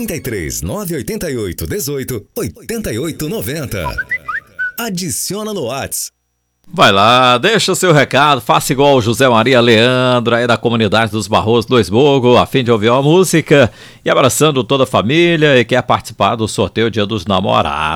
33 988 18 88 90. Adiciona no Whats. Vai lá, deixa o seu recado, faça igual o José Maria Leandro, aí da comunidade dos Barrosos do Esborgo, a fim de ouvir uma música e abraçando toda a família e quer participar do sorteio Dia dos Namorados.